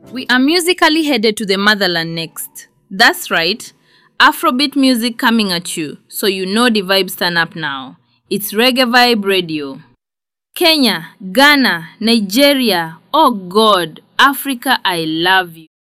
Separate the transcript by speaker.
Speaker 1: We are musically headed to the motherland next. That's right, Afrobeat music coming at you, so you know the vibes turn up now. It's Reggae Vibe Radio. Kenya, Ghana, Nigeria, oh God, Africa, I love you.